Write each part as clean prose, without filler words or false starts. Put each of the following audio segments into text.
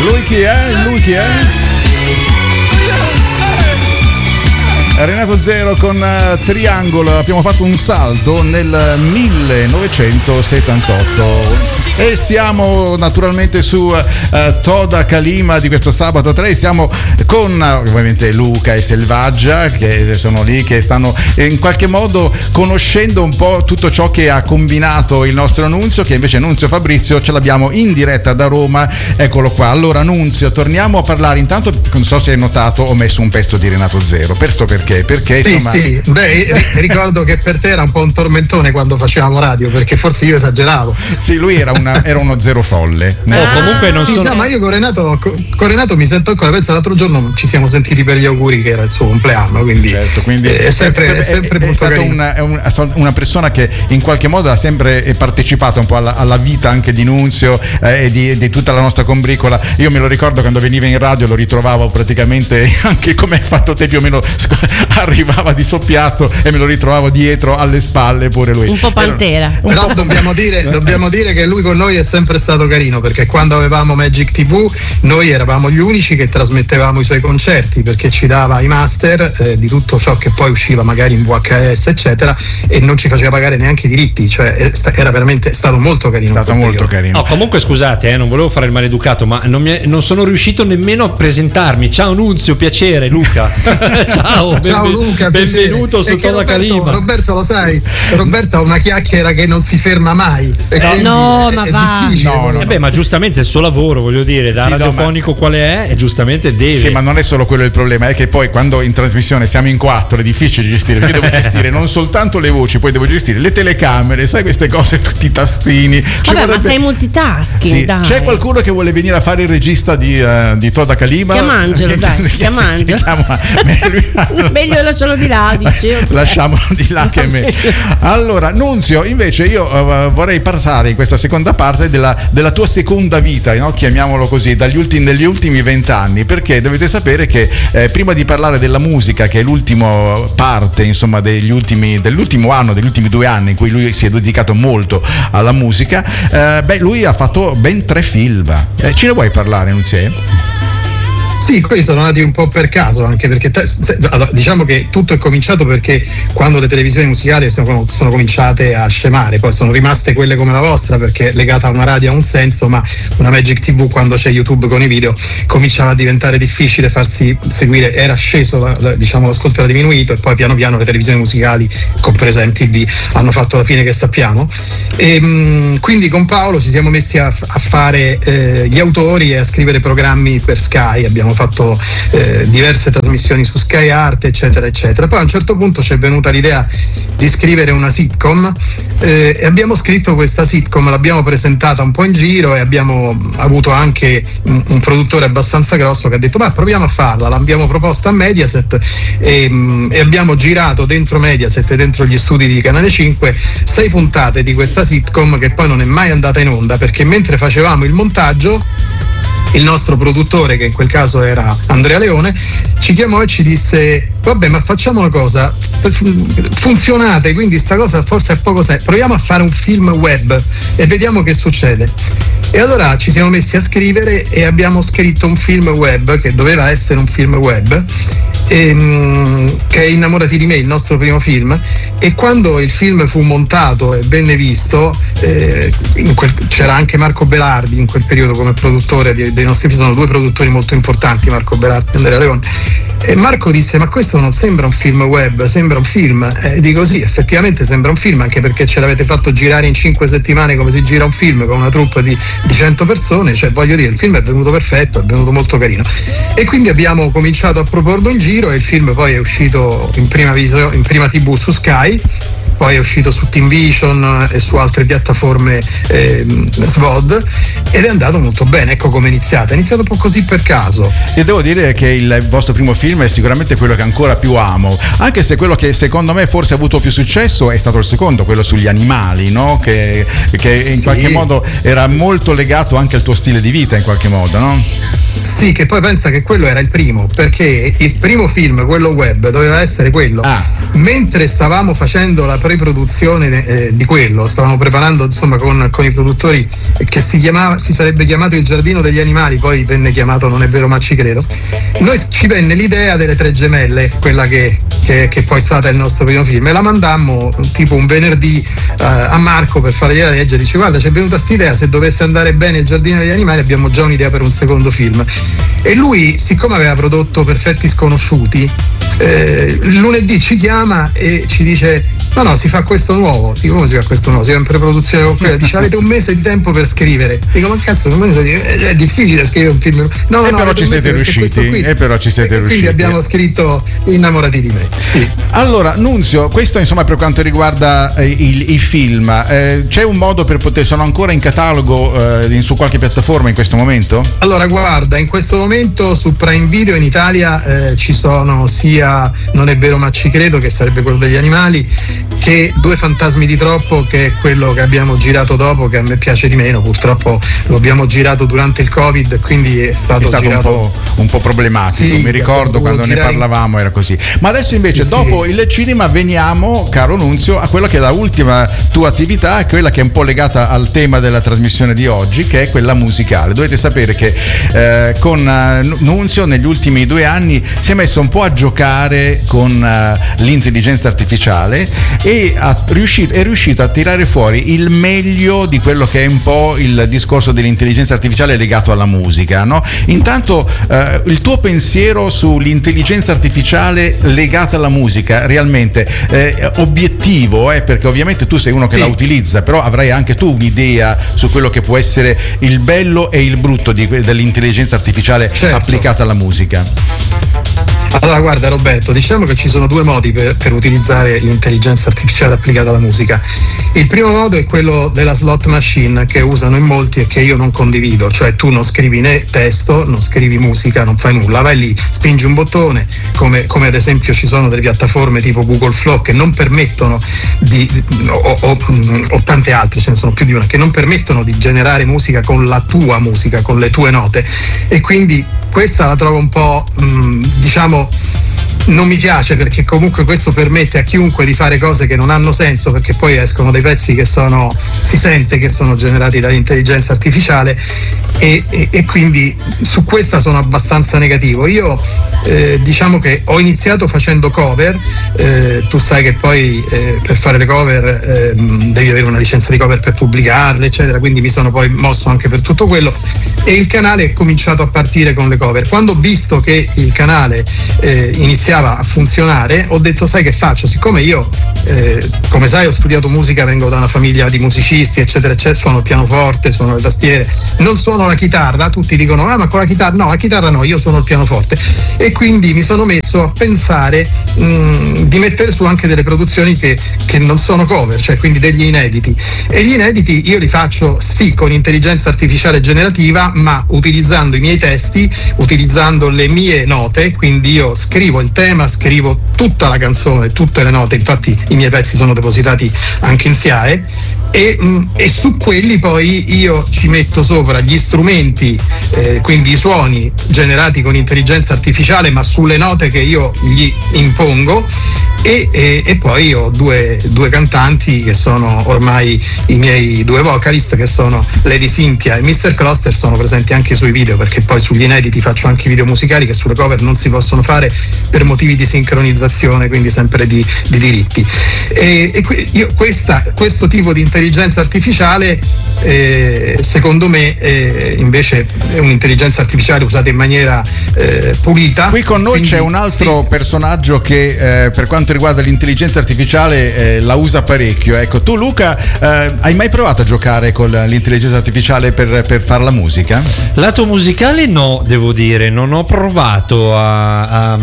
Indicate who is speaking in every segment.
Speaker 1: Lui chi è? Renato Zero con Triangolo. Abbiamo fatto un salto nel 1978 e siamo naturalmente su Toda Kalima di questo sabato 3. Siamo con ovviamente Luca e Selvaggia, che sono lì, che stanno in qualche modo conoscendo un po' tutto ciò che ha combinato il nostro Nunzio, che invece Nunzio Fabrizio ce l'abbiamo in diretta da Roma. Eccolo qua. Allora Nunzio, torniamo a parlare. Intanto non so se hai notato, ho messo un pezzo di Renato Zero. Perché insomma...
Speaker 2: Sì. Beh, ricordo che per te era un po' un tormentone quando facevamo radio, perché forse io esageravo.
Speaker 1: Sì, lui era uno zero folle.
Speaker 3: Comunque non sono...
Speaker 2: No, ma io con Renato mi sento ancora. Penso l'altro giorno ci siamo sentiti per gli auguri, che era il suo compleanno, quindi,
Speaker 1: certo, quindi
Speaker 2: è sempre molto
Speaker 1: stato una persona che in qualche modo ha sempre partecipato un po' alla vita anche di Nunzio e di tutta la nostra combricola. Io me lo ricordo quando veniva in radio, lo ritrovavo praticamente anche come hai fatto te più o meno, arrivava di soppiatto e me lo ritrovavo dietro alle spalle pure lui.
Speaker 4: Un po' pantera.
Speaker 2: Però dobbiamo dire che lui con noi è sempre stato carino, perché quando avevamo Magic TV noi eravamo gli unici che trasmettevamo i suoi concerti, perché ci dava i master di tutto ciò che poi usciva magari in VHS eccetera, e non ci faceva pagare neanche i diritti, cioè era veramente stato molto carino.
Speaker 1: È stato molto carino.
Speaker 3: No, comunque scusate, non volevo fare il maleducato, ma non sono riuscito nemmeno a presentarmi. Ciao Nunzio, piacere. Luca. Ciao
Speaker 2: Luca,
Speaker 3: benvenuto su Toda Kalima.
Speaker 2: Roberto, lo sai, Roberto ha una chiacchiera che non si ferma mai.
Speaker 4: No, ma va.
Speaker 2: No.
Speaker 3: Ma giustamente il suo lavoro, voglio dire, da radiofonico quale è, e giustamente deve.
Speaker 1: Sì, ma non è solo quello il problema, è che poi quando in trasmissione siamo in 4 è difficile gestire, perché devo gestire non soltanto le voci, poi devo gestire le telecamere, sai, queste cose, tutti i tastini.
Speaker 4: Ma sei multitasking,
Speaker 1: sì.
Speaker 4: dai.
Speaker 1: C'è qualcuno che vuole venire a fare il regista di Toda Kalima?
Speaker 4: Chiamangelo, dai, chiamangelo. Meglio lascialo di là, dici.
Speaker 1: Lasciamolo di là che me. Allora, Nunzio, invece io vorrei passare in questa seconda parte della tua seconda vita, no? Chiamiamolo così, degli ultimi 20 anni, perché dovete sapere che prima di parlare della musica, che è l'ultima parte, insomma, dell'ultimo anno, degli ultimi 2 anni in cui lui si è dedicato molto alla musica, lui ha fatto ben 3 film. Ce ne vuoi parlare, Nunzio?
Speaker 2: Sì, quelli sono nati un po' per caso, anche perché diciamo che tutto è cominciato perché quando le televisioni musicali sono cominciate a scemare, poi sono rimaste quelle come la vostra, perché legata a una radio ha un senso, ma una Magic TV, quando c'è YouTube con i video, cominciava a diventare difficile farsi seguire, era sceso, l'ascolto era diminuito, e poi piano piano le televisioni musicali, compresa MTV, hanno fatto la fine che sappiamo, e quindi con Paolo ci siamo messi a fare gli autori e a scrivere programmi per Sky. Abbiamo fatto diverse trasmissioni su Sky Art, eccetera eccetera. Poi a un certo punto ci è venuta l'idea di scrivere una sitcom, e abbiamo scritto questa sitcom, l'abbiamo presentata un po' in giro e abbiamo avuto anche un produttore abbastanza grosso che ha detto proviamo a farla. L'abbiamo proposta a Mediaset e abbiamo girato dentro Mediaset, dentro gli studi di Canale 5, 6 puntate di questa sitcom, che poi non è mai andata in onda, perché mentre facevamo il montaggio il nostro produttore, che in quel caso era Andrea Leone, ci chiamò e ci disse: vabbè, ma facciamo una cosa, funzionate, quindi sta cosa forse è poco seria, proviamo a fare un film web e vediamo che succede. E allora ci siamo messi a scrivere e abbiamo scritto un film web, che doveva essere un film web, che è Innamorati di me, il nostro primo film. E quando il film fu montato e venne visto, c'era anche Marco Belardi in quel periodo come produttore dei nostri film. Sono 2 produttori molto importanti, Marco Belardi e Andrea Leone. E Marco disse: ma questo non sembra un film web, sembra un film. E dico sì, effettivamente sembra un film, anche perché ce l'avete fatto girare in 5 settimane come si gira un film, con una troupe di 100 persone, cioè voglio dire, il film è venuto perfetto, è venuto molto carino. E quindi abbiamo cominciato a proporlo in giro, e il film poi è uscito in prima TV su Sky, poi è uscito su TeamVision e su altre piattaforme SVOD, ed è andato molto bene. Ecco come è iniziato un po' così per caso.
Speaker 1: Io devo dire che il vostro primo film è sicuramente quello che ancora più amo, anche se quello che secondo me forse ha avuto più successo è stato il secondo, quello sugli animali, no? Che in qualche modo era molto legato anche al tuo stile di vita, in qualche modo, no?
Speaker 2: Sì, che poi pensa che quello era il primo, perché il primo film, quello web, doveva essere quello. Mentre stavamo facendo la pre-produzione di quello, stavamo preparando insomma con i produttori, che si sarebbe chiamato Il Giardino degli Animali, poi venne chiamato Non è vero ma ci credo, noi ci venne l'idea delle Tre Gemelle, quella che poi è stata il nostro primo film, e la mandammo tipo un venerdì a Marco per fargliela leggere. Dice: guarda, ci è venuta st'idea, se dovesse andare bene Il Giardino degli Animali abbiamo già un'idea per un secondo film. E lui, siccome aveva prodotto Perfetti Sconosciuti, lunedì ci chiama e ci dice: no, si fa questo nuovo. Dico: come si fa questo nuovo? Si va in preproduzione con quella. Dice: avete un mese di tempo per scrivere. Dico: ma cazzo, un mese è difficile scrivere un film. No,
Speaker 1: però ci siete riusciti.
Speaker 2: Quindi abbiamo scritto Innamorati di me. Sì.
Speaker 1: Allora, Nunzio, questo insomma per quanto riguarda i film, c'è un modo per sono ancora in catalogo su qualche piattaforma in questo momento?
Speaker 2: Allora, guarda, in questo momento su Prime Video in Italia ci sono sia Non è vero ma ci credo, che sarebbe quello degli animali, che Due fantasmi di troppo, che è quello che abbiamo girato dopo, che a me piace di meno. Purtroppo lo abbiamo girato durante il Covid, quindi è stato girato
Speaker 1: un po' problematico.
Speaker 2: Sì,
Speaker 1: mi ricordo quando ne parlavamo era così. Ma adesso invece dopo il cinema veniamo, caro Nunzio, a quella che è la ultima tua attività, quella che è un po' legata al tema della trasmissione di oggi, che è quella musicale. Dovete sapere che con Nunzio negli ultimi 2 anni si è messo un po' a giocare con l'intelligenza artificiale e è riuscito a tirare fuori il meglio di quello che è un po' il discorso dell'intelligenza artificiale legato alla musica, no? Intanto il tuo pensiero sull'intelligenza artificiale legata alla musica, realmente obiettivo, perché ovviamente tu sei uno che la utilizza, però avrai anche tu un'idea su quello che può essere il bello e il brutto dell'intelligenza artificiale applicata alla musica.
Speaker 2: Allora, guarda Roberto, diciamo che ci sono 2 modi per utilizzare l'intelligenza artificiale applicata alla musica. Il primo modo è quello della slot machine, che usano in molti e che io non condivido, cioè tu non scrivi né testo, non scrivi musica, non fai nulla, vai lì, spingi un bottone, come ad esempio ci sono delle piattaforme tipo Google Flow che non permettono o tante altre, ce ne sono più di una, che non permettono di generare musica con la tua musica, con le tue note, e quindi questa la trovo un po' diciamo non mi piace, perché comunque questo permette a chiunque di fare cose che non hanno senso, perché poi escono dei pezzi che si sente che sono generati dall'intelligenza artificiale, e quindi su questa sono abbastanza negativo. Io diciamo che ho iniziato facendo cover, tu sai che poi per fare le cover devi avere una licenza di cover per pubblicarle eccetera, quindi mi sono poi mosso anche per tutto quello, e il canale è cominciato a partire con le cover. Quando ho visto che il canale iniziava a funzionare, ho detto: sai che faccio? Siccome io come sai ho studiato musica, vengo da una famiglia di musicisti eccetera eccetera, suono il pianoforte, suono le tastiere, non suono la chitarra. Tutti dicono: ma con la chitarra no, io suono il pianoforte. E quindi mi sono messo a pensare di mettere su anche delle produzioni che non sono cover, cioè quindi degli inediti, e gli inediti io li faccio sì con intelligenza artificiale generativa, ma utilizzando i miei testi, utilizzando le mie note, quindi io scrivo il tema, scrivo tutta la canzone, tutte le note, infatti i miei pezzi sono depositati anche in SIAE, e su quelli poi io ci metto sopra gli strumenti, quindi i suoni generati con intelligenza artificiale, ma sulle note che io gli impongo, e poi ho due cantanti che sono ormai i miei 2 vocalist, che sono Lady Cynthia e Mr. Cluster, sono presenti anche sui video, perché poi sugli inediti faccio anche video musicali che sulle cover non si possono fare per motivi di sincronizzazione, quindi sempre di diritti. Questo tipo di intelligenza artificiale secondo me invece è un'intelligenza artificiale usata in maniera pulita.
Speaker 1: Qui con noi c'è un altro personaggio che per quanto riguarda l'intelligenza artificiale la usa parecchio. Ecco, tu Luca hai mai provato a giocare con l'intelligenza artificiale per fare la musica?
Speaker 3: Lato musicale no, devo dire, non ho provato a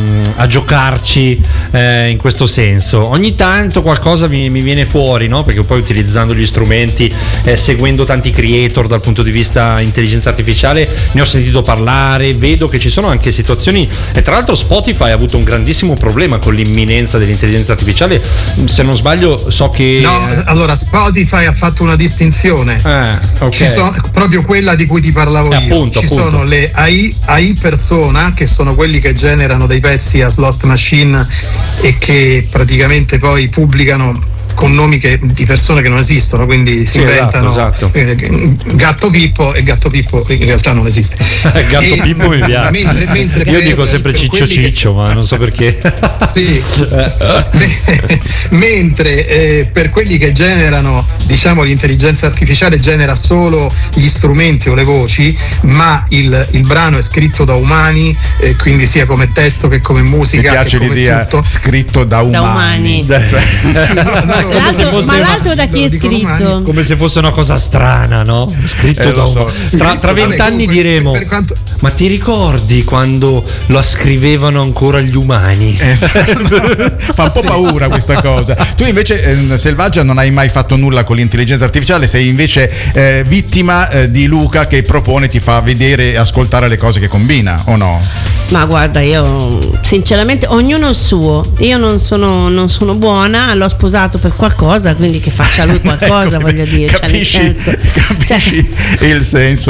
Speaker 3: giocarci in questo senso. Ogni tanto qualcosa mi viene fuori, no? Perché poi utilizzando gli strumenti, seguendo tanti creator dal punto di vista intelligenza artificiale, ne ho sentito parlare, vedo che ci sono anche situazioni, e tra l'altro Spotify ha avuto un grandissimo problema con l'imminenza dell'intelligenza artificiale, se non sbaglio so che...
Speaker 2: No, allora Spotify ha fatto una distinzione,
Speaker 3: okay.
Speaker 2: Ci sono proprio quella di cui ti parlavo io,
Speaker 3: appunto.
Speaker 2: Sono le AI persona, che sono quelli che generano dei pezzi a slot machine e che praticamente poi pubblicano con nomi di persone che non esistono, quindi si inventano
Speaker 3: esatto.
Speaker 2: Gatto Pippo, e Gatto Pippo in realtà non esiste.
Speaker 3: Gatto Pippo mi piace. Mentre io dico sempre Ciccio, ma non so perché.
Speaker 2: Sì. Mentre per quelli che generano, diciamo, l'intelligenza artificiale genera solo gli strumenti o le voci, ma il brano è scritto da umani, quindi sia come testo che come musica.
Speaker 1: Mi piace
Speaker 2: che come
Speaker 1: l'idea,
Speaker 2: tutto.
Speaker 1: Scritto da umani.
Speaker 4: Ma l'altro da chi è scritto?
Speaker 3: Come se fosse una cosa strana, no? Scritto da umani. Tra 20 anni diremo: ma ti ricordi quando lo scrivevano ancora gli umani?
Speaker 1: Fa un po' paura questa cosa. Tu invece, Selvaggia, non hai mai fatto nulla con l'intelligenza artificiale, sei invece vittima di Luca, che propone, ti fa vedere e ascoltare le cose che combina, o no?
Speaker 4: Ma guarda, io sinceramente ognuno il suo. Io non sono buona, l'ho sposato per qualcosa, quindi che faccia lui qualcosa, ecco, voglio dire.
Speaker 1: Capisci il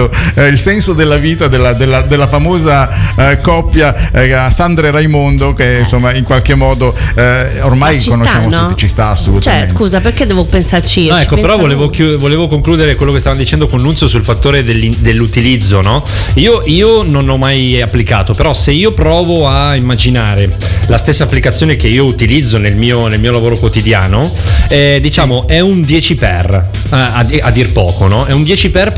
Speaker 1: senso della vita della famosa coppia Sandra e Raimondo, che insomma in qualche modo ormai conosciamo tutti, no? Ci sta assolutamente.
Speaker 4: Cioè, scusa, perché devo pensarci io?
Speaker 3: No, ecco, però volevo concludere quello che stavano dicendo con Nunzio sul fattore dell'utilizzo, no? Io non ho mai applicato, però se io provo a immaginare la stessa applicazione che io utilizzo nel mio lavoro quotidiano, diciamo è un 10 per a dir poco, no? È un 10 per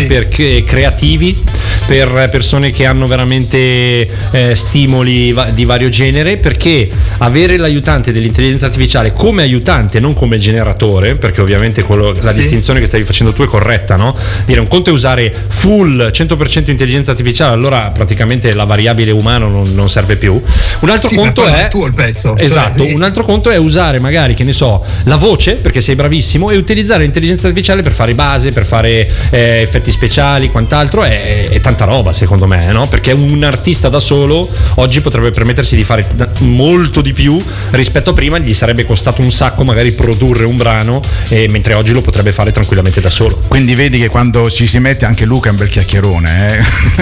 Speaker 3: creativi, per persone che hanno veramente stimoli di vario genere, perché avere l'aiutante dell'intelligenza artificiale come aiutante, non come generatore, perché ovviamente la distinzione che stavi facendo tu è corretta, no? Dire, un conto è usare full 100% intelligenza artificiale, allora praticamente la variabile umano non serve più. Un altro conto è
Speaker 2: tu il pezzo.
Speaker 3: Esatto, un altro conto è usare magari, che ne so, la voce, perché sei bravissimo, e utilizzare l'intelligenza artificiale per fare base, per fare effetti speciali, quant'altro. È tanta roba, secondo me, no? Perché un artista da solo oggi potrebbe permettersi di fare molto di più rispetto a prima, gli sarebbe costato un sacco magari produrre un brano, mentre oggi lo potrebbe fare tranquillamente da solo.
Speaker 1: Quindi vedi che quando ci si mette anche Luca è un bel chiacchierone,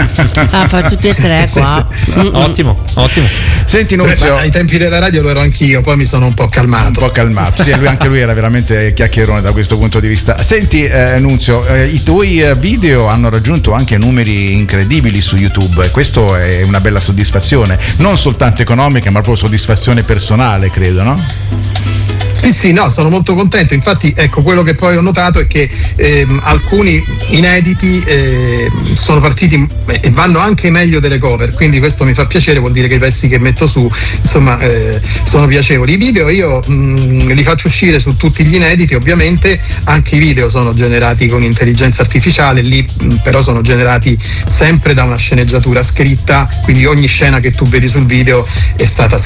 Speaker 4: fa tutti e tre qua.
Speaker 3: Ottimo.
Speaker 1: Senti Nunzio,
Speaker 2: ai tempi della radio lo ero anch'io, poi mi sono un po' calmato.
Speaker 1: Sì, anche lui era veramente chiacchierone da questo punto di vista. Senti Nunzio, i tuoi video hanno raggiunto anche numeri incredibili su YouTube, e questo è una bella soddisfazione, non soltanto economica, ma proprio soddisfazione personale, credo, no?
Speaker 2: Sì, no, sono molto contento. Infatti, ecco, quello che poi ho notato è che alcuni inediti sono partiti e vanno anche meglio delle cover, quindi questo mi fa piacere, vuol dire che i pezzi che metto su, insomma, sono piacevoli. I video io li faccio uscire su tutti gli inediti, ovviamente anche i video sono generati con intelligenza artificiale, lì però sono generati sempre da una sceneggiatura scritta, quindi ogni scena che tu vedi sul video è stata